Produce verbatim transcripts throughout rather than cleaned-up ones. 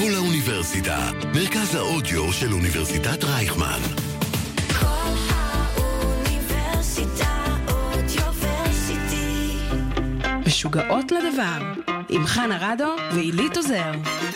כל האוניברסיטה, מרכז האודיו של אוניברסיטת רייכמן. כל האוניברסיטה אודיוורסיטי. משוגעות לדבר, עם חנה רדו ואילית עוזר.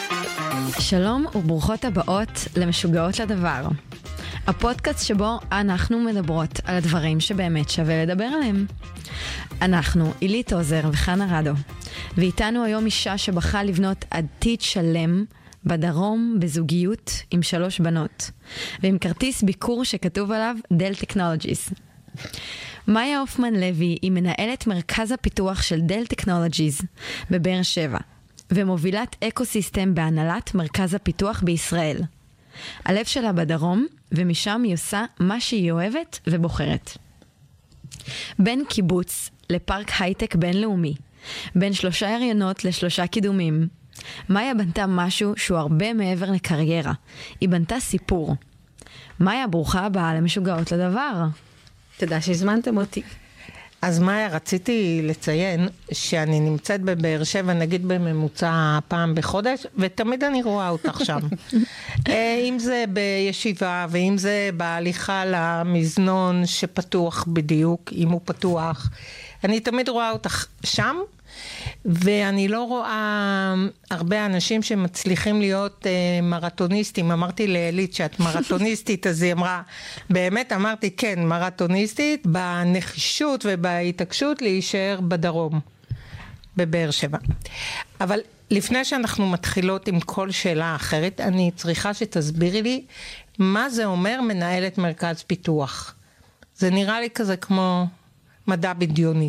שלום וברוכות הבאות למשוגעות לדבר. הפודקאסט שבו אנחנו מדברות על הדברים שבאמת שווה לדבר עליהם. אנחנו, אילית עוזר וחנה רדו, ואיתנו היום אישה שבחרה לבנות עתיד שלם בדרום בזוגיות עם שלוש בנות, ועם כרטיס ביקור שכתוב עליו דל טכנולוגיז. מאיה הופמן לוי היא מנהלת מרכז הפיתוח של דל טכנולוגיז בבאר שבע, ומובילת אקוסיסטם בהנהלת מרכז הפיתוח בישראל. הלב שלה בדרום, ומשם היא עושה מה שהיא אוהבת ובוחרת. בין קיבוץ לפארק הייטק בינלאומי, בין שלושה הריונות לשלושה קידומים, מאיה בנתה משהו שהוא הרבה מעבר לקריירה. היא בנתה סיפור. מאיה, ברוכה הבאה למשוגעות לדבר. תודה שהזמנתם אותי. אז מאיה, רציתי לציין שאני נמצאת בבאר שבע, נגיד בממוצע פעם בחודש, ותמיד אני רואה אותך שם. אם זה בישיבה, ואם זה בהליכה למזנון שפתוח בדיוק, אם הוא פתוח, אני תמיד רואה אותך שם, ואני לא רואה הרבה אנשים שמצליחים להיות uh, מרתוניסטים. אמרתי לאלית שאת מרתוניסטית, אז היא אמרה, באמת אמרתי כן, מרתוניסטית, בנחישות ובהתעקשות להישאר בדרום, בבאר שבע. אבל לפני שאנחנו מתחילות עם כל שאלה אחרת, אני צריכה שתסבירי לי מה זה אומר מנהלת מרכז פיתוח. זה נראה לי כזה כמו מדע בדיוני.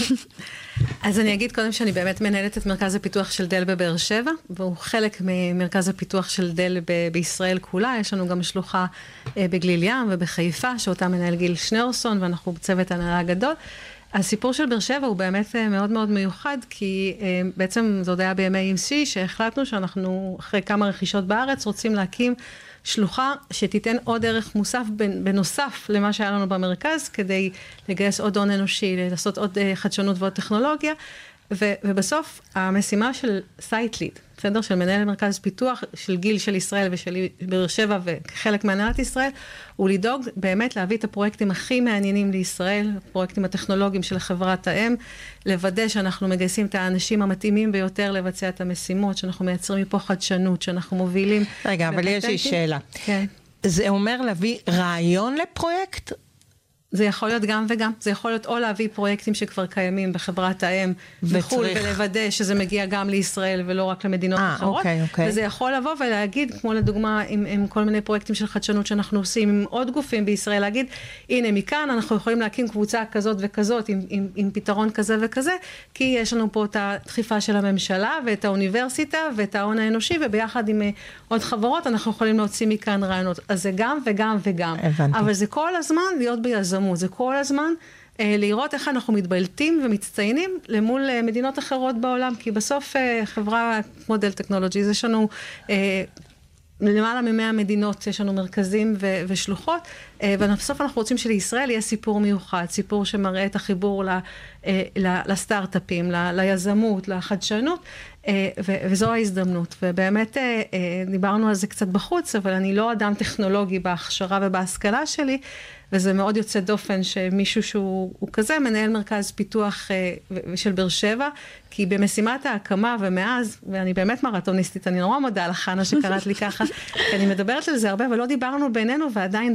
אז אני אגיד קודם שאני באמת מנהלת את מרכז הפיתוח של דל בבאר שבע, והוא חלק ממרכז הפיתוח של דל ב- בישראל כולה. יש לנו גם שלוחה אה, בגליל ים ובחיפה, שאותה מנהל גיל שנרסון, ואנחנו בצוות הנהלה גדול. הסיפור של באר שבע הוא באמת אה, מאוד מאוד מיוחד, כי אה, בעצם זה עוד היה בימי אם סי, שהחלטנו שאנחנו אחרי כמה רכישות בארץ רוצים להקים שלוחה שתיתן עוד ערך מוסף בנוסף למה שהיה לנו במרכז, כדי לגייס עוד הון אנושי, לעשות עוד חדשנות ועוד טכנולוגיה, ו- ובסוף המשימה של סייטליד, בסדר? של מנהל מרכז פיתוח, של גיל של ישראל ושל באר שבע וחלק מהנהלת ישראל, הוא לדאוג באמת להביא את הפרויקטים הכי מעניינים לישראל, הפרויקטים הטכנולוגיים של חברת האם, לוודא שאנחנו מגייסים את האנשים המתאימים ביותר לבצע את המשימות, שאנחנו מייצרים מפה חדשנות, שאנחנו מובילים. רגע, אבל יש לי שאלה. כן. זה אומר להביא רעיון לפרויקט? זה יכול להיות גם וגם, זה יכול להיות או להביא פרויקטים שכבר קיימים בחברת האם בחול, ולוודא שזה מגיע גם לישראל ולא רק למדינות 아, אחרות, אוקיי, אוקיי. וזה יכול לבוא ולהגיד, כמו לדוגמה עם, עם כל מיני פרויקטים של חדשנות שאנחנו עושים עם עוד גופים בישראל, להגיד, הנה מכאן אנחנו יכולים להקים קבוצה כזאת וכזאת עם, עם, עם פתרון כזה וכזה, כי יש לנו פה את הדחיפה של הממשלה ואת האוניברסיטה ואת ההון האנושי, וביחד עם עוד חברות אנחנו יכולים להוציא מכאן רעיונות. אז זה גם וגם וגם. הבנתי. אבל זה כל הזמן להיות ביזמות. זה כל הזמן אה, לראות איך אנחנו מתבלטים ומצטיינים למול אה, מדינות אחרות בעולם, כי בסוף אה, חברה כמו דל טכנולוגיז, יש לנו אה, למעלה ממאה מדינות, יש לנו מרכזים ו- ושלוחות, אה, ובסוף אנחנו רוצים שלישראל יהיה סיפור מיוחד, סיפור שמראה את החיבור ל- אה, ל- לסטארט-אפים, ל- ליזמות, לחדשנות, אה, ו- וזו ההזדמנות. ובאמת אה, אה, דיברנו על זה קצת בחוץ, אבל אני לא אדם טכנולוגי בהכשרה ובהשכלה שלי, וזה מאוד יוצא דופן שמישהו שהוא כזה מנהל מרכז פיתוח של באר שבע, כי במשימת ההקמה ומאז, ואני באמת מרתוניסטית, אני נורא מודה לך, חנה, שקראת לי ככה, כי אני מדברת על זה הרבה, ולא דיברנו בינינו, ועדיין